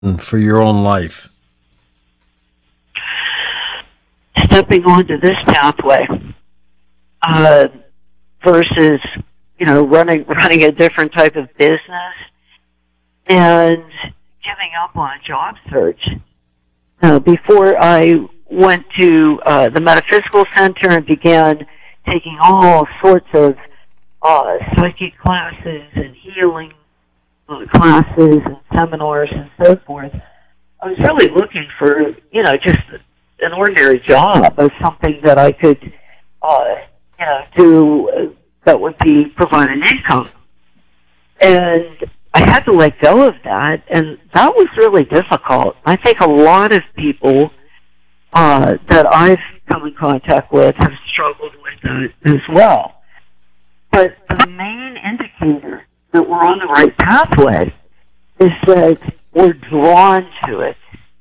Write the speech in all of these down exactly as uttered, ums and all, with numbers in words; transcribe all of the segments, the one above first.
for your own life? Stepping onto this pathway uh, versus, you know, running running a different type of business and giving up on a job search. Uh, before I went to uh, the Metaphysical Center and began taking all sorts of uh, psychic classes and healing uh, classes and seminars and so forth, I was really looking for, you know, just an ordinary job or something that I could, uh, you know, do uh, that would be provide an income. And I had to let go of that, and that was really difficult. I think a lot of people uh, that I've come in contact with have struggled with that as well. But the main indicator that we're on the right pathway is that we're drawn to it.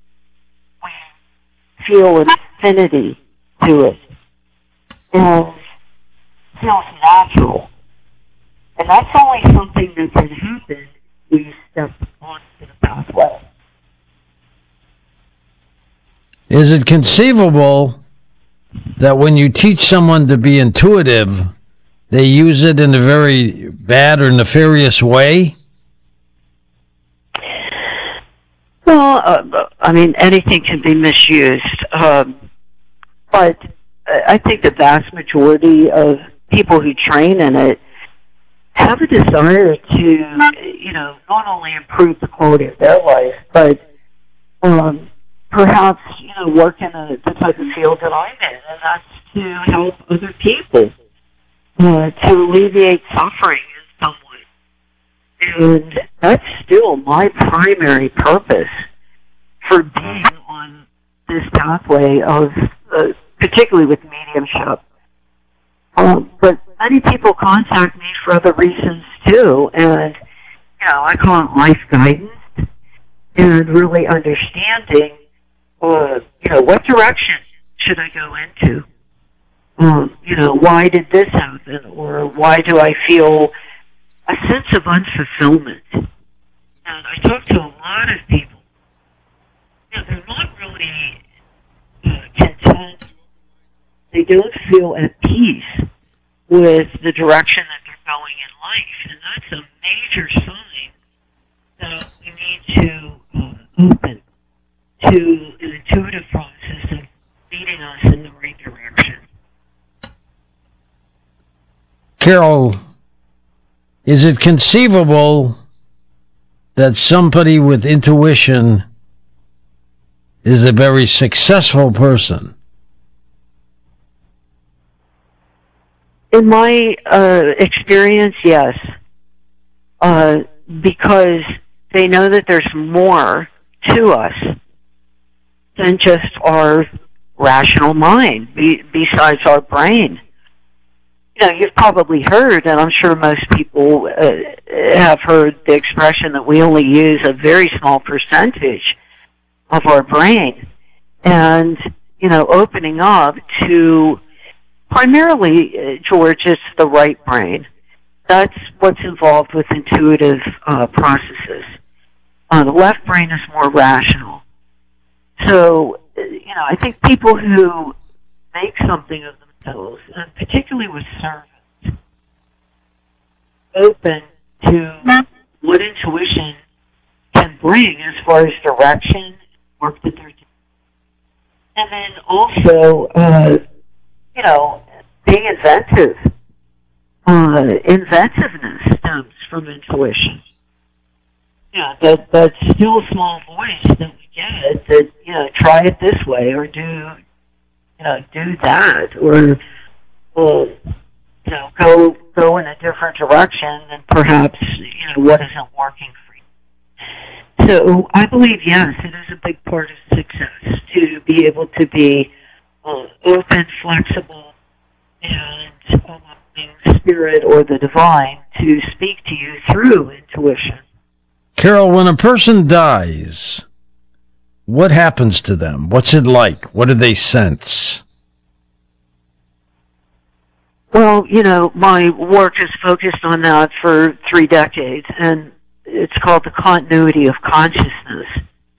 We feel an affinity to it. And it feels natural. And that's only something that can happen when you step onto the pathway. Is it conceivable that when you teach someone to be intuitive, they use it in a very bad or nefarious way? Well, uh, I mean, anything can be misused. Um, but I think the vast majority of people who train in it have a desire to, you know, not only improve the quality of their life, but um, perhaps, you know, work in a, the type of field that I'm in, and that's to help other people, uh, to alleviate suffering in some way. And that's still my primary purpose for being on this pathway of, uh, particularly with mediumship. Um, but many people contact me for other reasons too, and, you know, I call it life guidance and really understanding, uh, you know, what direction should I go into? Um, you know, why did this happen? Or why do I feel a sense of unfulfillment? And I talk to a lot of people. You know, they're not really uh, content. They don't feel at peace with the direction that they're going in life. And that's a major sign that we need to uh, open to an intuitive process of leading us in the right direction. Carol, is it conceivable that somebody with intuition is a very successful person? In my uh, experience, yes. Uh, because they know that there's more to us than just our rational mind, be, besides our brain. You know, you've probably heard, and I'm sure most people uh, have heard the expression that we only use a very small percentage of our brain. And, you know, opening up to primarily, uh, George, it's the right brain. That's what's involved with intuitive uh, processes. Uh, the left brain is more rational. So, uh, you know, I think people who make something of themselves, and particularly with service, open to what intuition can bring as far as direction, work that they're doing. And then also, uh, you know, being inventive. Uh, inventiveness stems from intuition. Yeah, that, that still small voice that we get that, you know, try it this way or do, you know, do that or, uh, you know, go go in a different direction and perhaps, you know, what isn't working for you. So I believe, yes, it is a big part of success to be able to be uh, open, flexible, and allowing spirit or the divine to speak to you through intuition. Carol, when a person dies, what happens to them? What's it like? What do they sense? Well, you know, my work is focused on that for three decades, and it's called the continuity of consciousness.